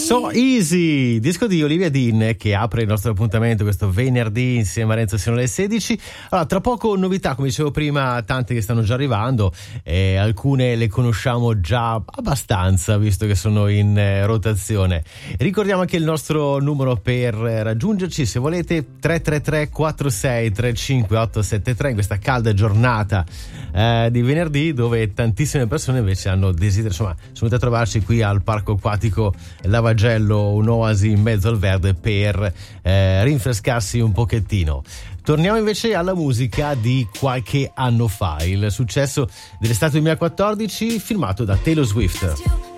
So Easy, disco di Olivia Dean che apre il nostro appuntamento questo venerdì insieme a Renzo sino alle 16. Allora, tra poco novità, come dicevo prima, tante che stanno già arrivando, alcune le conosciamo già abbastanza visto che sono in rotazione. Ricordiamo anche il nostro numero per raggiungerci, se volete, 333 46 35 873 in questa calda giornata di venerdì, dove tantissime persone invece hanno desiderio, insomma, sono venute a trovarci qui al parco acquatico Lavagello, un'oasi in mezzo al verde per rinfrescarsi un pochettino. Torniamo invece alla musica di qualche anno fa, il successo dell'estate 2014 firmato da Taylor Swift.